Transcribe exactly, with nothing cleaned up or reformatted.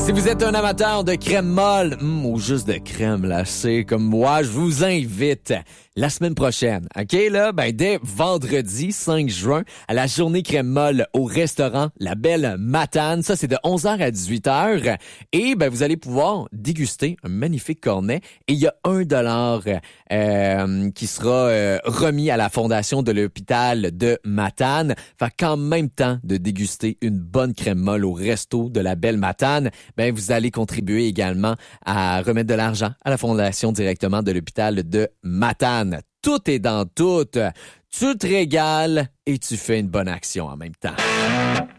Si vous êtes un amateur de crème molle hum, ou juste de crème glacée comme moi, je vous invite la semaine prochaine, OK, là, ben dès vendredi cinq juin, à la journée crème molle au restaurant La Belle Matane. Ça, c'est de onze heures à dix-huit heures. Et ben vous allez pouvoir déguster un magnifique cornet. Et il y a un dollar euh, qui sera euh, remis à la fondation de l'hôpital de Matane. Fait qu'en même temps de déguster une bonne crème molle au resto de La Belle Matane, ben vous allez contribuer également à remettre de l'argent à la fondation directement de l'hôpital de Matane. Tout est dans tout. Tu te régales et tu fais une bonne action en même temps.